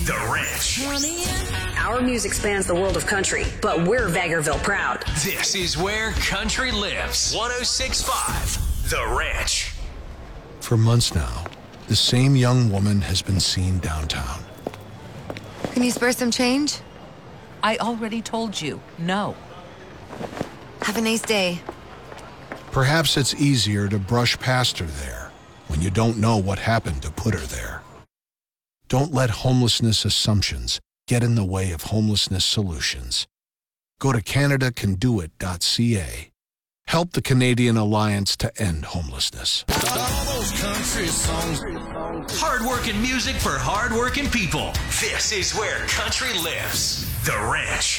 The Ranch. Our music spans the world of country, but we're Vegreville proud. This is where country lives. 106.5 The Ranch. For months now, the same young woman has been seen downtown. Can you spare some change? I already told you, no. Have a nice day. Perhaps it's easier to brush past her there when you don't know what happened to put her there. Don't let homelessness assumptions get in the way of homelessness solutions. Go to CanadaCanDoIt.ca. Help the Canadian Alliance to end homelessness. Hard-working music for hard-working people. This is where country lives. The Ranch.